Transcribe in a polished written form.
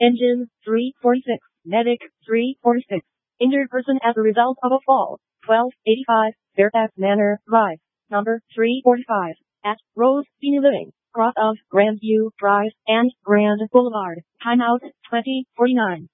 Engine 346. Medic 346. Injured person as a result of a fall. 1285 Fairfax Manor Drive. Number 345. At Rose Senior Living. Cross of Grandview Drive and Grand Boulevard. Timeout 2049.